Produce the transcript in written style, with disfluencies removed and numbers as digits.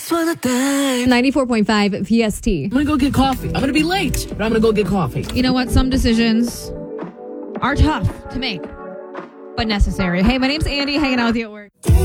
94.5 VST. I'm going to go get coffee. I'm going to be late, but I'm going to go get coffee. You know what? Some decisions are tough to make, but necessary. Hey, my name's Andy, hanging out with you at work.